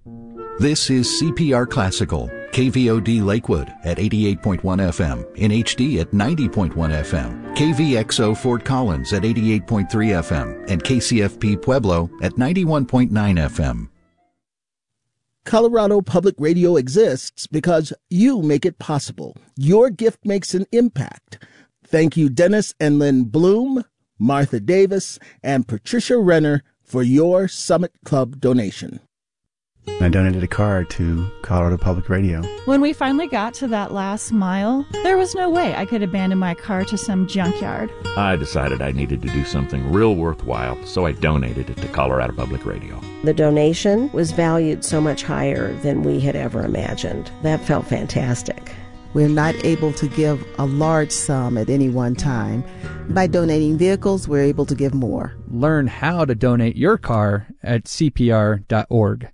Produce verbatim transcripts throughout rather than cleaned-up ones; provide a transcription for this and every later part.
This is C P R Classical, K V O D Lakewood at eighty-eight point one F M, in H D at ninety point one F M, K V X O Fort Collins at eighty-eight point three F M, and K C F P Pueblo at ninety-one point nine F M. Colorado Public Radio exists because you make it possible. Your gift makes an impact. Thank you, Dennis and Lynn Bloom, Martha Davis, and Patricia Renner for your Summit Club donation. I donated a car to Colorado Public Radio. When we finally got to that last mile, there was no way I could abandon my car to some junkyard. I decided I needed to do something real worthwhile, so I donated it to Colorado Public Radio. The donation was valued so much higher than we had ever imagined. That felt fantastic. We're not able to give a large sum at any one time. By donating vehicles, we're able to give more. Learn how to donate your car at C P R dot org.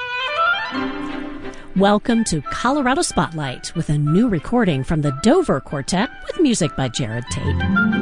Welcome to Colorado Spotlight with a new recording from the Dover Quartet with music by Jared Tate.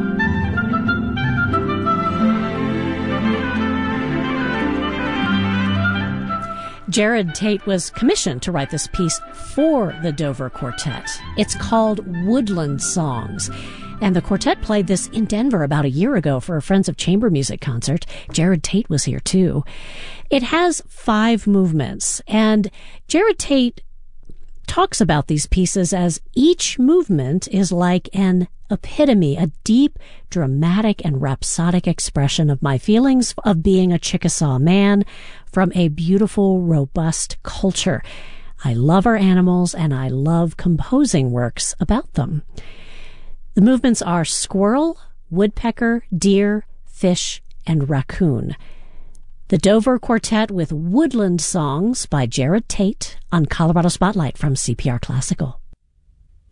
Jared Tate was commissioned to write this piece for the Dover Quartet. It's called Woodland Songs. And the quartet played this in Denver about a year ago for a Friends of Chamber Music concert. Jared Tate was here too. It has five movements, and Jared Tate talks about these pieces as each movement is like an epitome, a deep, dramatic, and rhapsodic expression of my feelings of being a Chickasaw man from a beautiful, robust culture. I love our animals, and I love composing works about them. The movements are squirrel, woodpecker, deer, fish, and raccoon. The Dover Quartet with Woodland Songs by Jared Tate on Colorado Spotlight from C P R Classical.